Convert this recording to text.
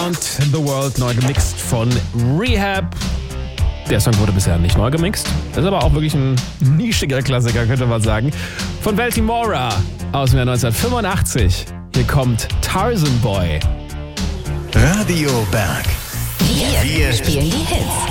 Around the World, neu gemixt von Rehab. Der Song wurde bisher nicht neu gemixt. Ist aber auch wirklich ein nischiger Klassiker, könnte man sagen. Von Baltimora aus dem Jahr 1985. Hier kommt Tarzan Boy. Radio Berg. Wir spielen die Hits.